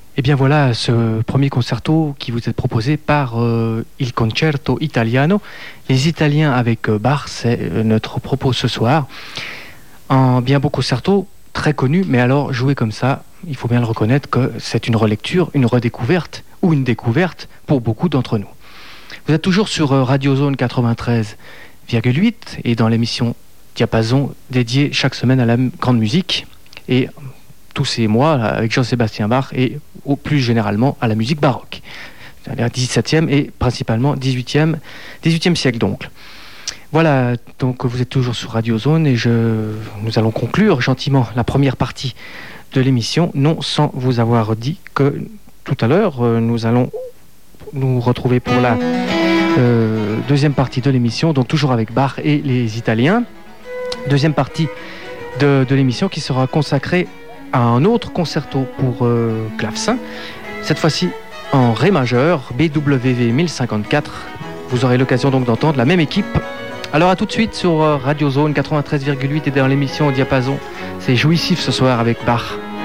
Et bien voilà ce premier concerto qui vous est proposé par Il Concerto Italiano. Les Italiens avec Bach, c'est notre propos ce soir. Un bien beau concerto, très connu, mais alors joué comme ça, il faut bien le reconnaître que c'est une relecture, une redécouverte ou une découverte pour beaucoup d'entre nous. Vous êtes toujours sur Radio Zone 93,8 et dans l'émission Diapason dédiée chaque semaine à la grande musique et tous ces mois avec Jean-Sébastien Bach et plus généralement à la musique baroque, c'est-à-dire 17e et principalement 18e siècle donc. Voilà, donc vous êtes toujours sur Radio Zone et nous allons conclure gentiment la première partie de l'émission, non sans vous avoir dit que tout à l'heure nous allons nous retrouver pour la deuxième partie de l'émission, donc toujours avec Bach et les Italiens. Deuxième partie de l'émission qui sera consacrée à un autre concerto pour clavecin, cette fois-ci en Ré majeur, BWV 1054. Vous aurez l'occasion donc d'entendre la même équipe. Alors à tout de suite sur Radio Zone 93,8 et dans l'émission Diapason. C'est jouissif ce soir avec Bach.